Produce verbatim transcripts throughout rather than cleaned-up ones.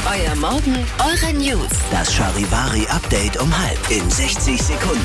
Euer Morgen, eure News. Das Charivari-Update um halb in sechzig Sekunden.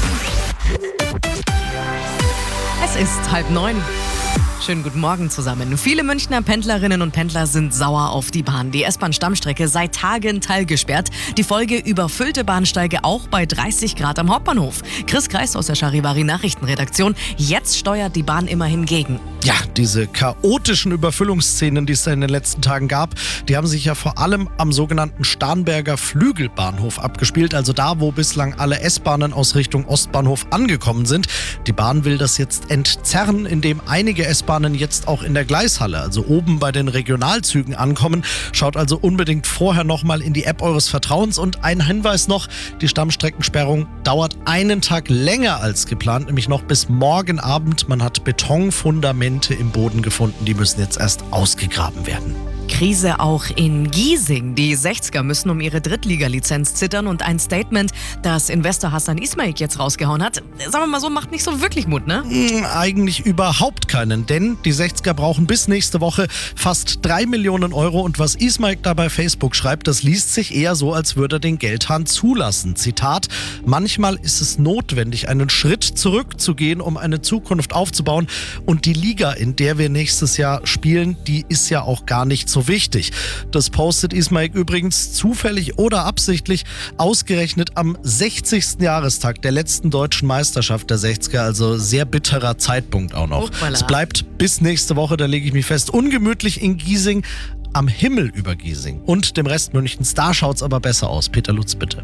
Es ist halb neun. Schönen guten Morgen zusammen. Viele Münchner Pendlerinnen und Pendler sind sauer auf die Bahn. Die S-Bahn-Stammstrecke seit Tagen teilgesperrt. Die Folge: überfüllte Bahnsteige auch bei dreißig Grad am Hauptbahnhof. Chris Kreis aus der Charivari-Nachrichtenredaktion. Jetzt steuert die Bahn immerhin gegen. Ja, diese chaotischen Überfüllungsszenen, die es da in den letzten Tagen gab, die haben sich ja vor allem am sogenannten Starnberger Flügelbahnhof abgespielt, also da, wo bislang alle S-Bahnen aus Richtung Ostbahnhof angekommen sind. Die Bahn will das jetzt entzerren, indem einige S-Bahnen jetzt auch in der Gleishalle, also oben bei den Regionalzügen, ankommen. Schaut also unbedingt vorher nochmal in die App eures Vertrauens. Und ein Hinweis noch: die Stammstreckensperrung dauert einen Tag länger als geplant, nämlich noch bis morgen Abend. Man hat Betonfundamente im Boden gefunden, die müssen jetzt erst ausgegraben werden. Krise auch in Giesing. Die sechziger müssen um ihre Drittliga-Lizenz zittern und ein Statement, das Investor Hassan Ismail jetzt rausgehauen hat, sagen wir mal so, macht nicht so wirklich Mut, ne? Hm, eigentlich überhaupt keinen, denn die sechziger brauchen bis nächste Woche fast drei Millionen Euro und was Ismail da bei Facebook schreibt, das liest sich eher so, als würde er den Geldhahn zulassen. Zitat: Manchmal ist es notwendig, einen Schritt zurückzugehen, um eine Zukunft aufzubauen, und die Liga, in der wir nächstes Jahr spielen, die ist ja auch gar nicht so wichtig. Das postet Ismail übrigens zufällig oder absichtlich ausgerechnet am sechzigsten Jahrestag der letzten deutschen Meisterschaft der sechziger, also sehr bitterer Zeitpunkt auch noch. Hoppala. Es bleibt bis nächste Woche, da lege ich mich fest, ungemütlich in Giesing, am Himmel über Giesing und dem Rest Münchens. Da schaut's aber besser aus. Peter Lutz, bitte.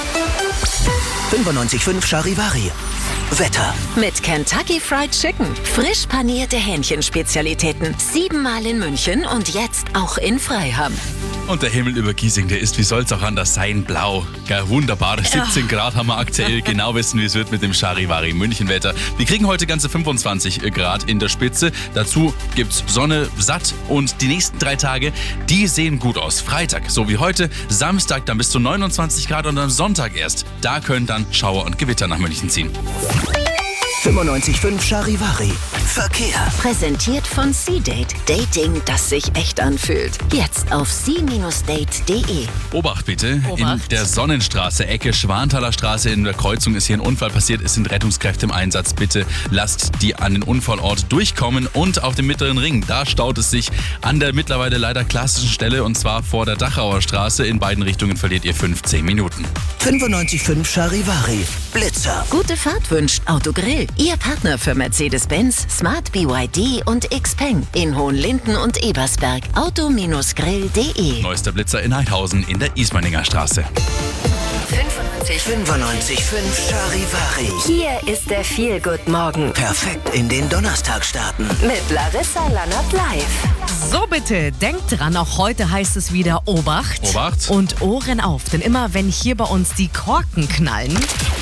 fünfundneunzig Komma fünf Charivari. Wetter. Mit Kentucky Fried Chicken. Frisch panierte Hähnchenspezialitäten. Siebenmal in München und jetzt auch in Freiham. Und der Himmel über Giesing, der ist, wie soll es auch anders sein, blau. Gell, wunderbar, siebzehn Grad haben wir aktuell. Genau wissen, wie es wird mit dem Charivari München-Wetter. Wir kriegen heute ganze fünfundzwanzig Grad in der Spitze. Dazu gibt's Sonne satt und die nächsten drei Tage, die sehen gut aus. Freitag, so wie heute, Samstag dann bis zu neunundzwanzig Grad und am Sonntag erst. Da können dann Schauer und Gewitter nach München ziehen. fünfundneunzig Komma fünf Charivari. Verkehr. Präsentiert von C-Date. Dating, das sich echt anfühlt. Jetzt auf c Bindestrich date punkt de. Obacht bitte, Obacht. in der Sonnenstraße, Ecke Schwanthaler Straße, in der Kreuzung ist hier ein Unfall passiert. Es sind Rettungskräfte im Einsatz. Bitte lasst die an den Unfallort durchkommen. Und auf dem Mittleren Ring, da staut es sich an der mittlerweile leider klassischen Stelle, und zwar vor der Dachauer Straße. In beiden Richtungen verliert ihr fünfzehn Minuten. fünfundneunzig Komma fünf Charivari. Blitzer. Gute Fahrt wünscht Autogrill. Ihr Partner für Mercedes-Benz, Smart B Y D und Xpeng in Hohenlinden und Ebersberg. auto Grill punkt de. Neuester Blitzer in Heidhausen in der Ismaninger Straße. fünfundneunzig Komma fünf Charivari. Hier ist der Feel-Good-Morgen Perfekt in den Donnerstag starten. mit Larissa Lannert live. So bitte, denkt dran, auch heute heißt es wieder Obacht. Obacht. Und Ohren auf, denn immer wenn hier bei uns die Korken knallen,